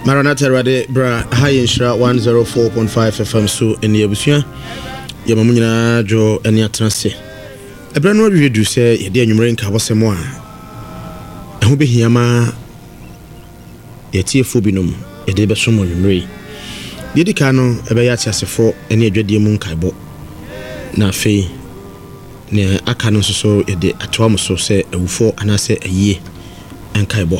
Maranatha Rade Bra High Inshra 104.5 FM so in the Abusia Yamamunina Jo and Yatranse. A brand new review say, Ye dear Numerain Cabosemoa. And who be Yama Yetia Fubinum, a debasum on Numeri. Didicano, a bayat as a fro, and ye dread Yamun Kaibo. Na fe near Akanon so a de Atomo say a wufo and I say a ye and Kaibo.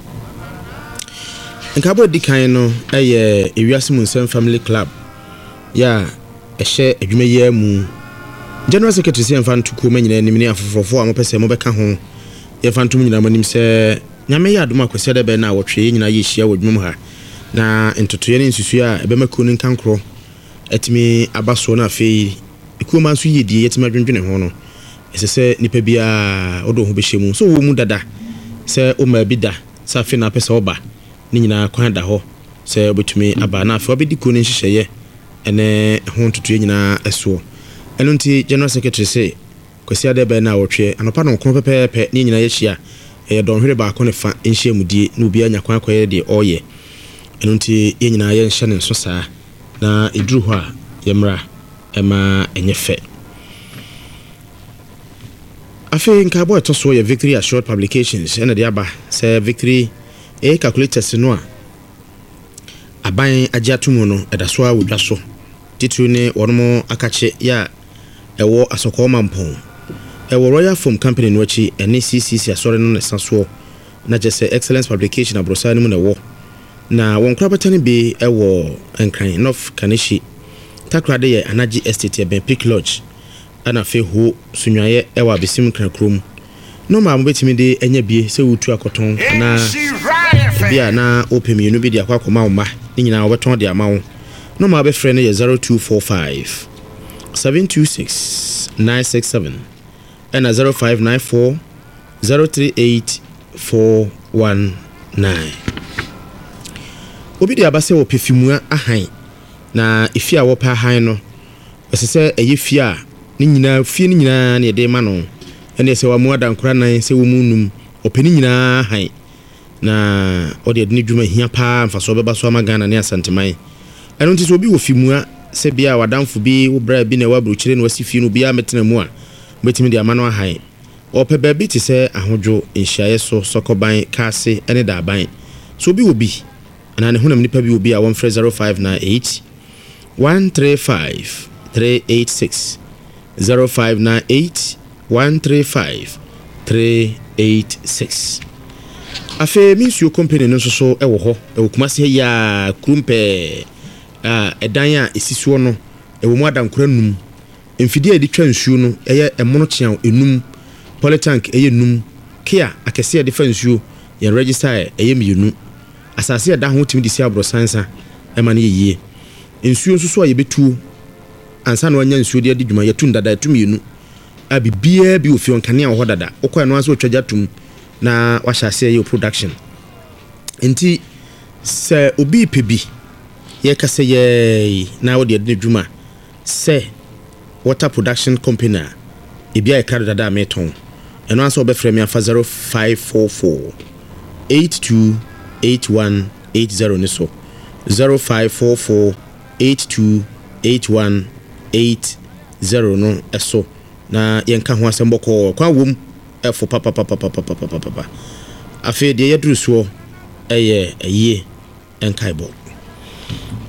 And Cabo di Kaino, a Iriasimun Family Club. Ya, a share a Jumeya moon. General Secretary and Fan to Kuman and Nimia for 4 Mopes and Mobeca home. If Fantum Namanim say, Yamea Duma Cosetta Bena or Train in a year with Mumha. Na into training Susia, a Bemakunin Cancro. At me Abasona Fee, a Kuman Sui, the Yetimadrin Hono. As I say, Nipebia Odo Hubishimu, so Mudada. Say, Oma Bida, Safina Pesoba. Nina kwanda ho se obetumi aba na afo obedi ko ne hihye ene ho ntutu nyina eso eno nti general secretary say kwasi ade be na wotwe anopa no kono pepepe ni nyina yehia don hwere ba ko ne fa enhia mudie na obi anya kwan kwaye de oye eno nti ye nyina ye nhye ne so saa na eduru ho a yemra ema enyefe afi nkabo eto so ye Victory Assured Publications ene de aba say Victory calculators no aban agiatumu no edaso a wodwaso titu ne wono akache ya ewo asoko mampon ewo Royal Foam Company no achi ene CCC asore no nesaso na jese excellence publication abrosa ni mu na wo na won krabata bi ewo enkran North Kanishi takrade ye Anaji Estate e Ben Pick Lodge ana fe ho sunwaye ewa besim krankrom no ma mo betimi de enya bie se wutu akoton na bia na open me no bi de akwa ma ni nyina obeton de amawo no ma be frɛ no ye 0245 726 967 and 0594 038 419 obi de abase wo pefimua ahan na ifia wo pa ahan no ɛsɛ ɛyɛ fia ni nyina fie ni nyina na de ma no ene se wa mu adankora nan se wo munum openi nyina han na ode adini dwuma hia pa mfaso beba so amagana ne asanteman eno nti so obi wo fimua se bia wadamfo bi wo bra bi na wabruchire na wasifi no bia metena mu a betimi de amano han ope ba bi ti se ahodwo nhyiaye so sokoban kase ene da ban so obi wo bi ana ne honam nipa bi wo bi a 13059 135 386 0598 135 386 afe minsuo company no so ewo ho ewo kumase ya krumpe edan a esisuo no ewo mu adankora num emfidi edi twa nsuo no eye emono kyean enum polytank eye num kia akese edi fa nsuo ye register eye mienu asase eda ho timi disi abro sansa ema ne yeye nsuo nso so a ye betu ansa na wanya nsuo de edi dwuma ye tundada etumienu abibia bi ofi onkane a ho dada okwa no aso otwaja tum na wahase ye production enti se obi pebi ye kase ye na wo de dwuma se water production company ebia e kra dada meton eno aso be frame afa 0544 828180 ne so 0544 828180 no eso na yenka ho asemboko kwa wom efo papa afi de yedru so eye enkai bo